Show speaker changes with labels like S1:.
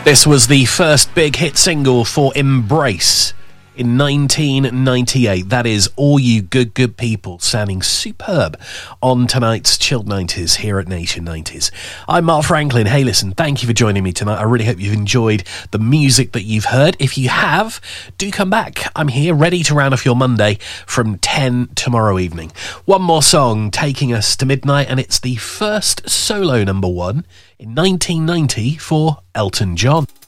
S1: This was the first big hit single for Embrace in 1998. That is All You Good Good People, sounding superb on tonight's Chilled 90s here at Nation 90s. I'm Mark Franklin. Hey, listen, thank you for joining me tonight. I really hope you've enjoyed the music that you've heard. If you have, do come back. I'm here ready to round off your Monday from 10 tomorrow evening. One more song taking us to midnight, and it's the first solo number one in 1990 for Elton John.